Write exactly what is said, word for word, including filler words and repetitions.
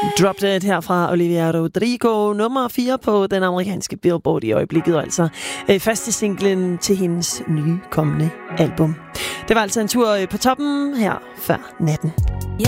Drop Dead her fra Olivia Rodrigo, nummer fire på den amerikanske Billboard i øjeblikket, og altså øh, første singlen til hendes nye kommende album. Det var altså en tur på toppen her før natten.